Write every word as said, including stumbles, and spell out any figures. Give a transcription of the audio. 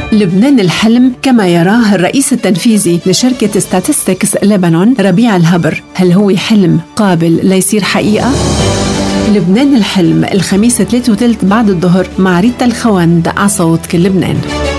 لبنان الحلم كما يراه الرئيس التنفيذي لشركة ستاتستكس لبنان ربيع الهبر، هل هو حلم قابل ليصير حقيقة؟ لبنان الحلم الخميس ثلاثة وثلث بعد الظهر مع ريتا الخوند على صوت كل لبنان.